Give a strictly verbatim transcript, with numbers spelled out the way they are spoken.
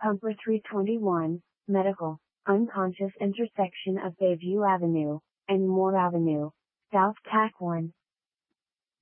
Pumper three twenty-one, Medical, unconscious intersection of Bayview Avenue and Moore Avenue, South Tack one.